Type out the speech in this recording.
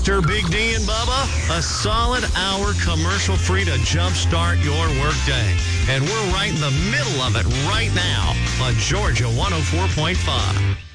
Mr. Big D and Bubba, a solid hour commercial-free to jumpstart your workday. And we're right in the middle of it right now on Georgia 104.5.